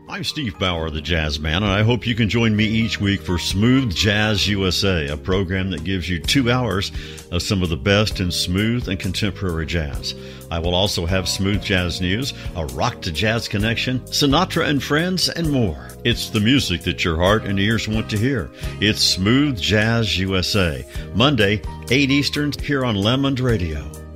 I'm Steve Bauer, the Jazz Man, and I hope you can join me each week for Smooth Jazz USA, a program that gives you 2 hours of some of the best in smooth and contemporary jazz. I will also have smooth jazz news, a rock to jazz connection, Sinatra and friends, and more. It's the music that your heart and ears want to hear. It's Smooth Jazz USA, Monday, 8 Eastern, here on Lemond Radio.